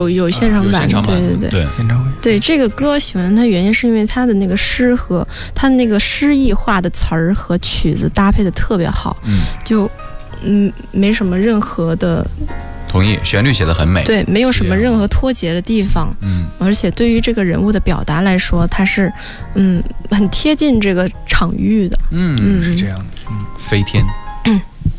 有现场版，对， 演唱会。 对，这个歌喜欢它原因是因为它的那个诗和它那个诗意化的词儿和曲子搭配的特别好，就没什么任何的。 同意，旋律写得很美， 对，没有什么任何脱节的地方，而且对于这个人物的表达来说，它是很贴近这个场域的， 是这样的， 飞天。